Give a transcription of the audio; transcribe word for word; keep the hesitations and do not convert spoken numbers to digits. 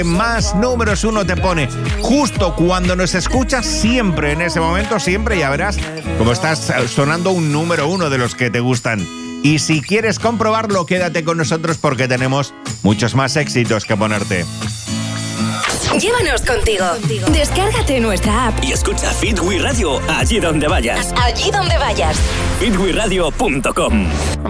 más números uno te pone justo cuando nos escuchas, siempre en ese momento, siempre ya verás cómo estás sonando un número uno de los que te gustan. Y si quieres comprobarlo, quédate con nosotros porque tenemos muchos más éxitos que ponerte. Llévanos contigo. Descárgate nuestra app y escucha Fit We Radio allí donde vayas. Allí donde vayas. fit we radio punto com.